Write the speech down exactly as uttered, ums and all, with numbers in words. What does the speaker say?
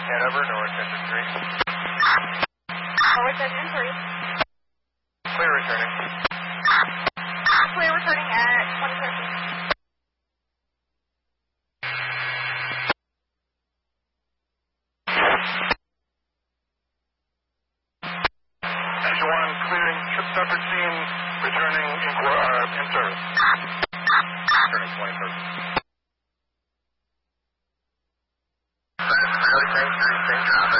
Hanover, North Engine three. North Engine three. Clear returning. Clear returning at twenty thirteen. Engine one clearing trip separate scene, returning in, uh, in service. Returning twenty thirteen.